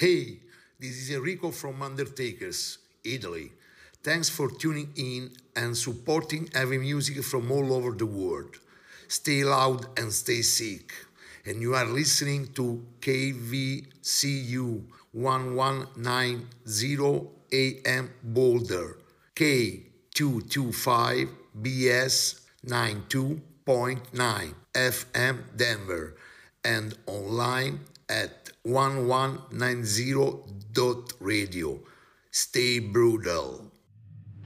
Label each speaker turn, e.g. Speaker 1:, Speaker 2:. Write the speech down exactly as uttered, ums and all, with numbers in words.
Speaker 1: Hey, this is Enrico from Undertakers, Italy. Thanks for tuning in and supporting heavy music from all over the world. Stay loud and stay sick. And you are listening to K V C U eleven ninety A M Boulder, K two twenty-five B S ninety-two point nine F M Denver, and online at eleven ninety dot radio. Stay brutal.